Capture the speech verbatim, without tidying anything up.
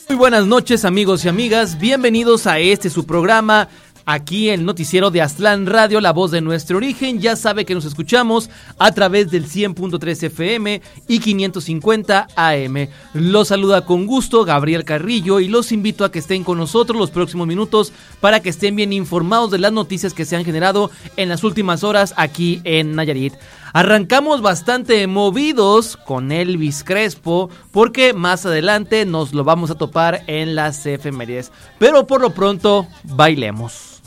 Muy buenas noches, amigos y amigas, bienvenidos a este su programa, aquí el noticiero de Aztlán Radio, la voz de nuestro origen. Ya sabe que nos escuchamos a través del cien punto tres F M y quinientos cincuenta A M. Los saluda con gusto Gabriel Carrillo y los invito a que estén con nosotros los próximos minutos para que estén bien informados de las noticias que se han generado en las últimas horas aquí en Nayarit. Arrancamos bastante movidos con Elvis Crespo porque más adelante nos lo vamos a topar en las efemérides. Pero por lo pronto, bailemos.